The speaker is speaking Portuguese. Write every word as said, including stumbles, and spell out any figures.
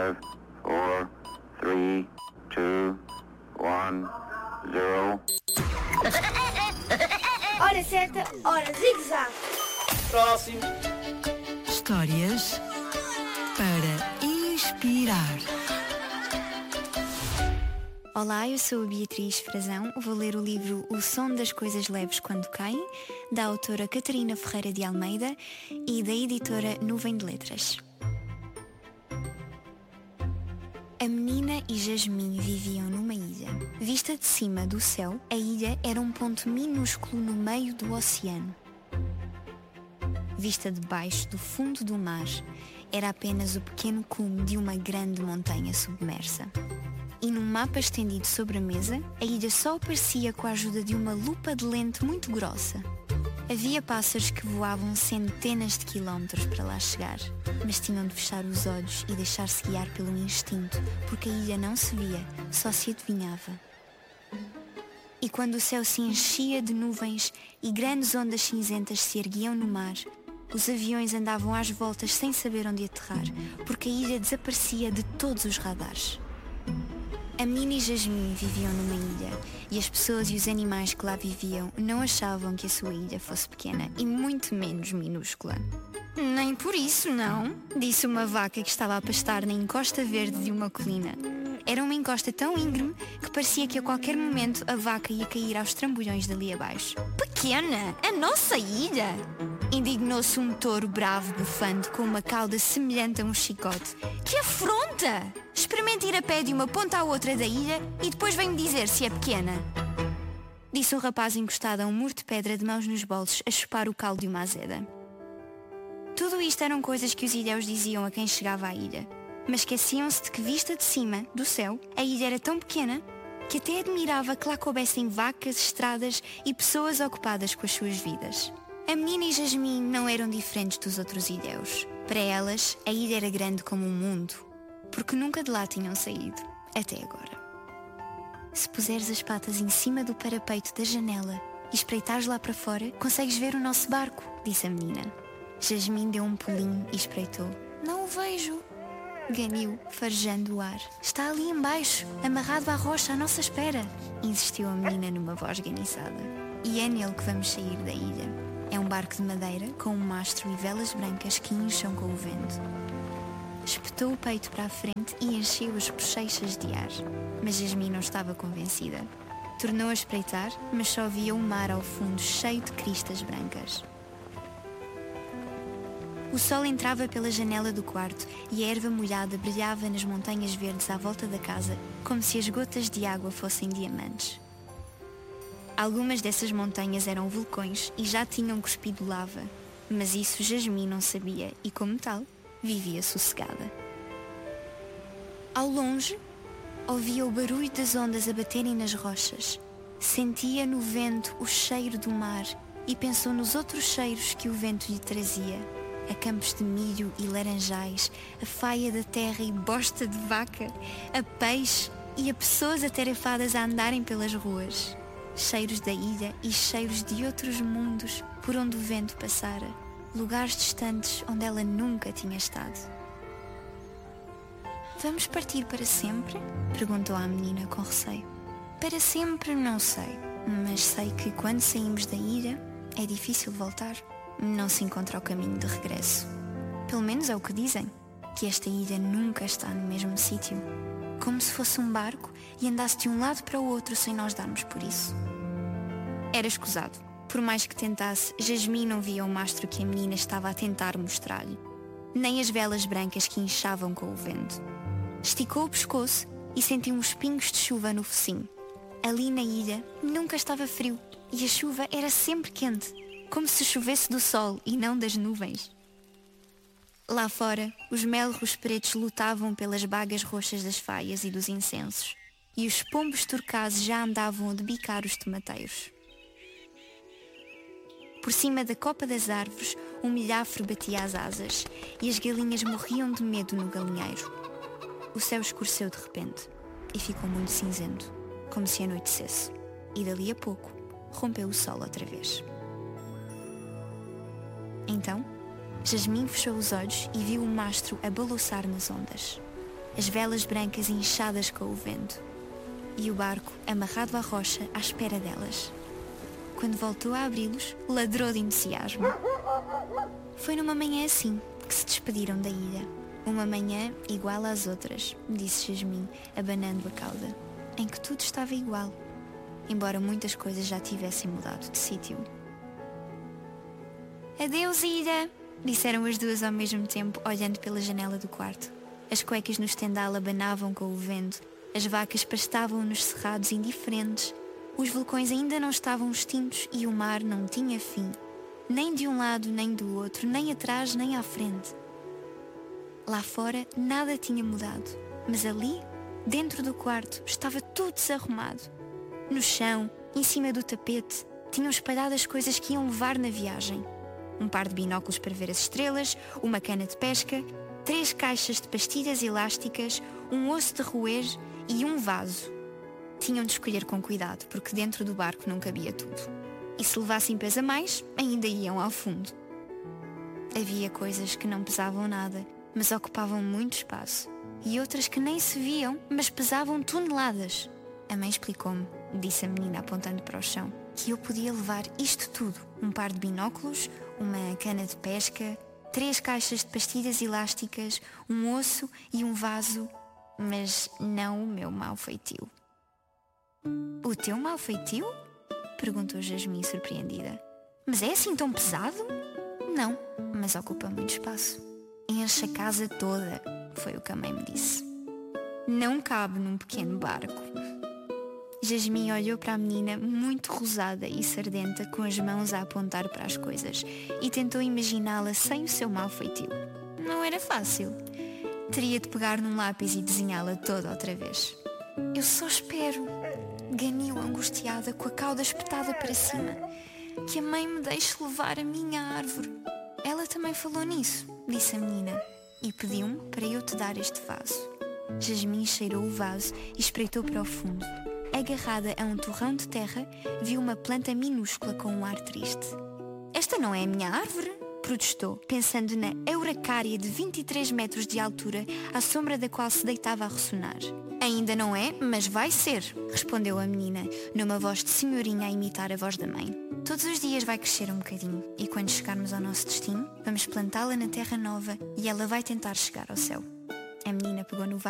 five, four, three, two, one, zero. Hora certa, hora zigue-zague. Próximo. Histórias para inspirar. Olá, eu sou a Beatriz Frazão. Vou ler o livro O Som das Coisas Leves Quando Caem, da autora Catarina Ferreira de Almeida e da editora Nuvem de Letras. A menina e Jasmim viviam numa ilha. Vista de cima do céu, a ilha era um ponto minúsculo no meio do oceano. Vista de baixo do fundo do mar, era apenas o pequeno cume de uma grande montanha submersa. E num mapa estendido sobre a mesa, a ilha só aparecia com a ajuda de uma lupa de lente muito grossa. Havia pássaros que voavam centenas de quilómetros para lá chegar, mas tinham de fechar os olhos e deixar-se guiar pelo instinto, porque a ilha não se via, só se adivinhava. E quando o céu se enchia de nuvens e grandes ondas cinzentas se erguiam no mar, os aviões andavam às voltas sem saber onde aterrar, porque a ilha desaparecia de todos os radares. A menina e Jasmim viviam numa ilha e as pessoas e os animais que lá viviam não achavam que a sua ilha fosse pequena e muito menos minúscula. Nem por isso, não, disse uma vaca que estava a pastar na encosta verde de uma colina. Era uma encosta tão íngreme que parecia que a qualquer momento a vaca ia cair aos trambolhões dali abaixo. Pequena? A nossa ilha? Indignou-se um touro bravo bufando com uma cauda semelhante a um chicote. Que afronta! Experimente ir a pé de uma ponta à outra da ilha e depois vem-me dizer se é pequena. Disse o rapaz encostado a um muro de pedra de mãos nos bolsos a chupar o calo de uma azeda. Tudo isto eram coisas que os ilhéus diziam a quem chegava à ilha, mas esqueciam-se de que, vista de cima, do céu, a ilha era tão pequena que até admirava que lá coubessem vacas, estradas e pessoas ocupadas com as suas vidas. A menina e Jasmim não eram diferentes dos outros ilhéus. Para elas, a ilha era grande como um mundo, porque nunca de lá tinham saído, até agora. Se puseres as patas em cima do parapeito da janela e espreitares lá para fora, consegues ver o nosso barco, disse a menina. Jasmim deu um pulinho e espreitou. Não o vejo, ganiu, farejando o ar. Está ali embaixo, amarrado à rocha à nossa espera, insistiu a menina numa voz ganiçada. E é nele que vamos sair da ilha. É um barco de madeira com um mastro e velas brancas que incham com o vento. Espetou o peito para a frente e encheu as bochechas de ar. Mas Jasmim não estava convencida. Tornou a espreitar, mas só via o mar ao fundo cheio de cristas brancas. O sol entrava pela janela do quarto e a erva molhada brilhava nas montanhas verdes à volta da casa, como se as gotas de água fossem diamantes. Algumas dessas montanhas eram vulcões e já tinham cuspido lava, mas isso Jasmim não sabia e, como tal, vivia sossegada. Ao longe, ouvia o barulho das ondas a baterem nas rochas. Sentia no vento o cheiro do mar e pensou nos outros cheiros que o vento lhe trazia. A campos de milho e laranjais, a faia da terra e bosta de vaca, a peixe e a pessoas atarefadas a andarem pelas ruas. Cheiros da ilha e cheiros de outros mundos por onde o vento passara, lugares distantes onde ela nunca tinha estado. Vamos partir para sempre? Perguntou a menina com receio. Para sempre não sei, mas sei que quando saímos da ilha é difícil voltar. Não se encontra o caminho de regresso. Pelo menos é o que dizem, que esta ilha nunca está no mesmo sítio. Como se fosse um barco e andasse de um lado para o outro sem nós darmos por isso. Era escusado. Por mais que tentasse, Jasmim não via o mastro que a menina estava a tentar mostrar-lhe, nem as velas brancas que inchavam com o vento. Esticou o pescoço e sentiu uns pingos de chuva no focinho. Ali na ilha nunca estava frio e a chuva era sempre quente, como se chovesse do sol e não das nuvens. Lá fora, os melros pretos lutavam pelas bagas roxas das faias e dos incensos, e os pombos turcases já andavam a debicar os tomateiros. Por cima da copa das árvores, um milhafre batia as asas, e as galinhas morriam de medo no galinheiro. O céu escureceu de repente, e ficou muito cinzento, como se anoitecesse, e dali a pouco rompeu o sol outra vez. Então, Jasmim fechou os olhos e viu o mastro a balouçar nas ondas. as velas brancas inchadas com o vento, e o barco amarrado à rocha à espera delas. Quando voltou a abri-los, ladrou de entusiasmo. Foi numa manhã assim que se despediram da ilha. Uma manhã igual às outras, disse Jasmine, abanando a cauda, em que tudo estava igual, embora muitas coisas já tivessem mudado de sítio. Adeus, ilha! Disseram as duas ao mesmo tempo, olhando pela janela do quarto. As cuecas no estendal abanavam com o vento, as vacas pastavam nos cerrados indiferentes, os vulcões ainda não estavam extintos e o mar não tinha fim, nem de um lado nem do outro, nem atrás nem à frente. Lá fora nada tinha mudado, mas ali, dentro do quarto, estava tudo desarrumado. No chão, em cima do tapete, tinham espalhado as coisas que iam levar na viagem. Um par de binóculos para ver as estrelas, uma cana de pesca, três caixas de pastilhas elásticas, um osso de roer e um vaso. Tinham de escolher com cuidado, porque dentro do barco não cabia tudo. E se levassem peso a mais, ainda iam ao fundo. Havia coisas que não pesavam nada, mas ocupavam muito espaço. E outras que nem se viam, mas pesavam toneladas. A mãe explicou-me, disse a menina apontando para o chão, que eu podia levar isto tudo. Um par de binóculos, uma cana de pesca, três caixas de pastilhas elásticas, um osso e um vaso, mas não o meu mau feitio. O teu mau feitio? Perguntou Jasmine surpreendida. Mas é assim tão pesado? Não, mas ocupa muito espaço. Enche a casa toda, foi o que a mãe me disse. Não cabe num pequeno barco. Jasmine olhou para a menina muito rosada e sardenta, com as mãos a apontar para as coisas, e tentou imaginá-la sem o seu mau feitio. Não era fácil. Teria de pegar num lápis e desenhá-la toda outra vez. Eu só espero, ganiu angustiada, com a cauda espetada para cima, que a mãe me deixe levar a minha árvore. Ela também falou nisso, disse a menina, e pediu-me para eu te dar este vaso. Jasmine cheirou o vaso e espreitou para o fundo. Agarrada a um torrão de terra, viu uma planta minúscula com um ar triste. Esta não é a minha árvore? Protestou, pensando na euracária de vinte e três metros de altura, à sombra da qual se deitava a ressonar. Ainda não é, mas vai ser, respondeu a menina, numa voz de senhorinha a imitar a voz da mãe. Todos os dias vai crescer um bocadinho, e quando chegarmos ao nosso destino, vamos plantá-la na terra nova e ela vai tentar chegar ao céu. A menina pegou no vaso